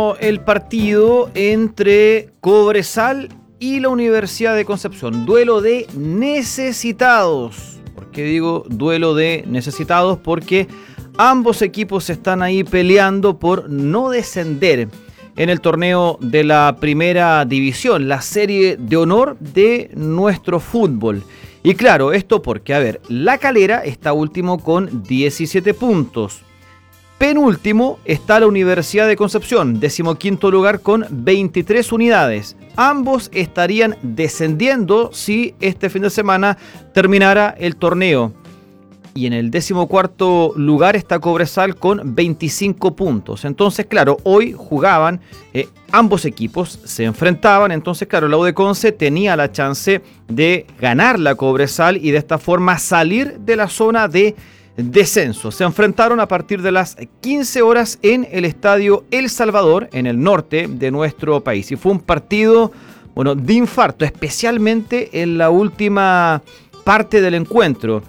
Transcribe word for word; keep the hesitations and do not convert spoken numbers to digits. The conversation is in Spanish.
terminó el partido entre Cobresal y la Universidad de Concepción. Duelo de necesitados. ¿Por qué digo duelo de necesitados? Porque ambos equipos están ahí peleando por no descender en el torneo de la primera división, la serie de honor de nuestro fútbol. Y claro, esto porque, a ver, La Calera está último con diecisiete puntos. Penúltimo está la Universidad de Concepción, decimoquinto lugar con veintitrés unidades. Ambos estarían descendiendo si este fin de semana terminara el torneo. Y en el decimocuarto lugar está Cobresal con veinticinco puntos. Entonces, claro, hoy jugaban, eh, ambos equipos se enfrentaban. Entonces, claro, la U de Conce tenía la chance de ganar la Cobresal y de esta forma salir de la zona de descenso. Se enfrentaron a partir de las quince horas en el estadio El Salvador, en el norte de nuestro país. Y fue un partido, bueno, de infarto, especialmente en la última parte del encuentro.